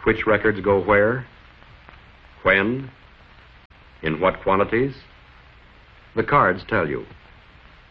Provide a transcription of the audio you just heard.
which records go where, when, in what quantities? The cards tell you.